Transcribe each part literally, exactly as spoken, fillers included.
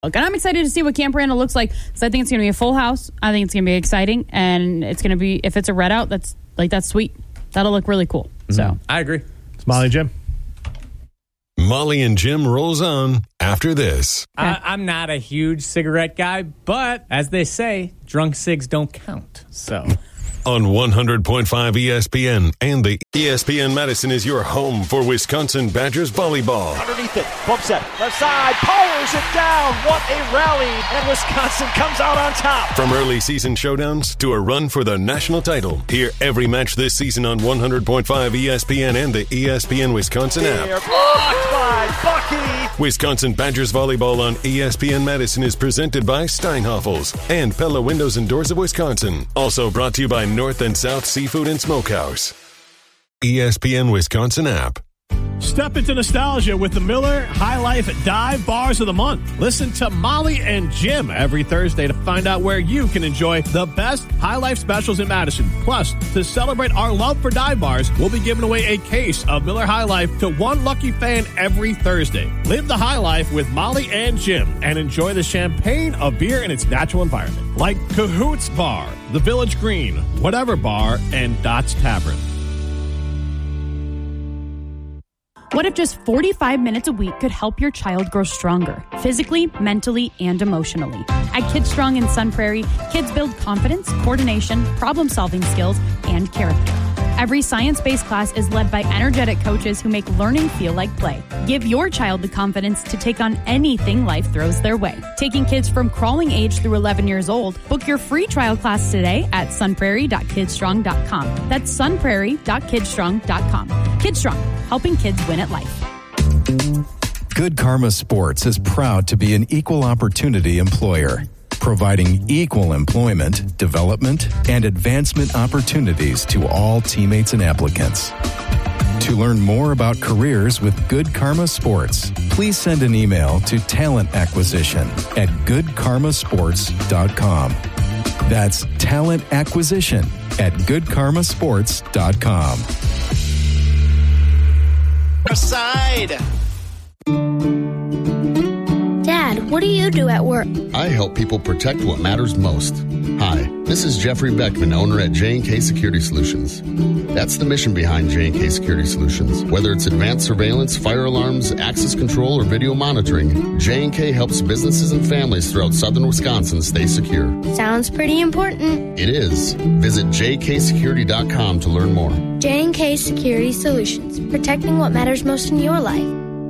And I'm excited to see what Camp Randall looks like because I think it's going to be a full house. I think it's going to be exciting, and it's going to be, if it's a red out, that's like that's sweet. That'll look really cool. Mm-hmm. So I agree. It's Molly and Jim. Molly and Jim rolls on after this. I, I'm not a huge cigarette guy, but as they say, drunk cigs don't count. So. On one hundred point five E S P N and the E S P N Madison is your home for Wisconsin Badgers volleyball. Underneath it, bump set, left side, powers it down. What a rally, and Wisconsin comes out on top. From early season showdowns to a run for the national title, hear every match this season on one hundred point five E S P N and the E S P N Wisconsin app. Blocked by Bucky. Wisconsin Badgers volleyball on E S P N Madison is presented by Steinhoffels and Pella Windows and Doors of Wisconsin. Also brought to you by North and South Seafood and Smokehouse. E S P N Wisconsin app. Step into nostalgia with the Miller High Life Dive Bars of the Month. Listen to Molly and Jim every Thursday to find out where you can enjoy the best High Life specials in Madison. Plus, to celebrate our love for dive bars, we'll be giving away a case of Miller High Life to one lucky fan every Thursday. Live the high life with Molly and Jim and enjoy the champagne of beer in its natural environment. Like Cahoots Bar, the Village Green, Whatever Bar, and Dots Tavern. what if just forty-five minutes a week could help your child grow stronger, physically, mentally, and emotionally? At Kids Strong in Sun Prairie, kids build confidence, coordination, problem-solving skills, and character. Every science-based class is led by energetic coaches who make learning feel like play. Give your child the confidence to take on anything life throws their way. Taking kids from crawling age through eleven years old, book your free trial class today at sunprairie dot kidstrong dot com. That's sunprairie dot kidstrong dot com. Kids Strong, helping kids win at life. Good Karma Sports is proud to be an equal opportunity employer, providing equal employment, development, and advancement opportunities to all teammates and applicants. To learn more about careers with Good Karma Sports, please send an email to talent acquisition at good karma sports dot com. That's talent acquisition at good karma sports dot com. Side. Dad, what do you do at work? I help people protect what matters most. Hi, this is Jeffrey Beckman, owner at J and K Security Solutions. That's the mission behind J and K Security Solutions. Whether it's advanced surveillance, fire alarms, access control, or video monitoring, J and K helps businesses and families throughout southern Wisconsin stay secure. Sounds pretty important. It is. Visit j k security dot com to learn more. J and K Security Solutions, protecting what matters most in your life.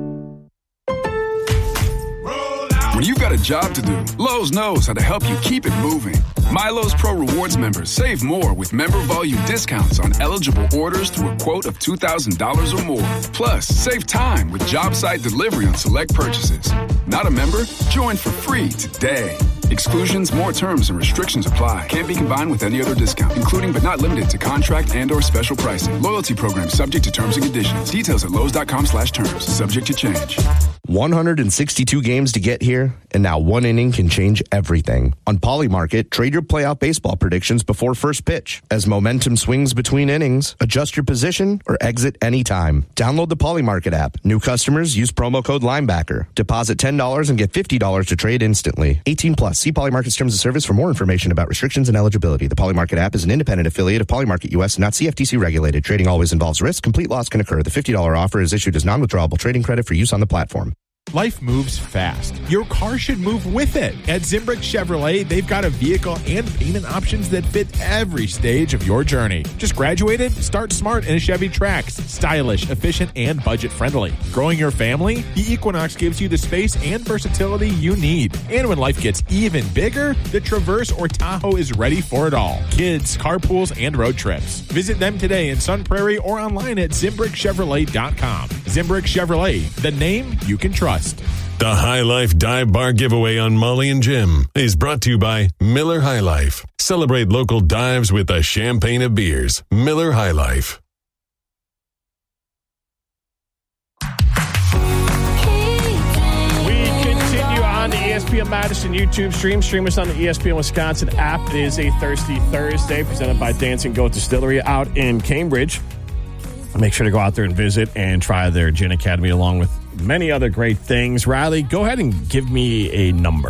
When you've got a job to do, Lowe's knows how to help you keep it moving. My Lowe's Pro Rewards members save more with member volume discounts on eligible orders through a quote of two thousand dollars or more. Plus, save time with job site delivery on select purchases. Not a member? Join for free today. Exclusions, more terms, and restrictions apply. Can't be combined with any other discount, including but not limited to contract and or special pricing. Loyalty program subject to terms and conditions. Details at lowes.com slash terms. Subject to change. one hundred sixty-two games to get here, and now one inning can change everything. On Polymarket, trade your playoff baseball predictions before first pitch. As momentum swings between innings, adjust your position or exit anytime. Download the Polymarket app. New customers use promo code Linebacker. Deposit ten dollars and get fifty dollars to trade instantly. eighteen plus. See Polymarket's terms of service for more information about restrictions and eligibility. The Polymarket app is an independent affiliate of Polymarket U S and not C F T C regulated. Trading always involves risk. Complete loss can occur. The fifty dollars offer is issued as non-withdrawable trading credit for use on the platform. Life moves fast. Your car should move with it. At Zimbrick Chevrolet, they've got a vehicle and payment options that fit every stage of your journey. Just graduated? Start smart in a Chevy Trax. Stylish, efficient, and budget-friendly. Growing your family? The Equinox gives you the space and versatility you need. And when life gets even bigger, the Traverse or Tahoe is ready for it all. Kids, carpools, and road trips. Visit them today in Sun Prairie or online at zimbrick chevrolet dot com. Zimbrick Chevrolet, the name you can trust. The High Life Dive Bar giveaway on Molly and Jim is brought to you by Miller High Life. Celebrate local dives with a champagne of beers. Miller High Life. We continue on the E S P N Madison YouTube stream. Stream us on the E S P N Wisconsin app. It is a Thirsty Thursday presented by Dancing Goat Distillery out in Cambridge. Make sure to go out there and visit and try their Gin Academy along with many other great things. Riley, go ahead and give me a number.